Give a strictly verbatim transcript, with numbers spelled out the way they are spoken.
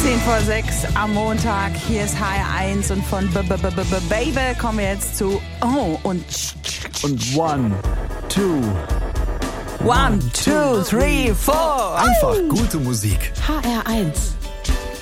zehn vor sechs am Montag. Hier ist H R eins und von B -B -B -B -B Baby kommen wir jetzt zu Oh und und One, Two. One, two, three, four. Einfach gute Musik. H R eins.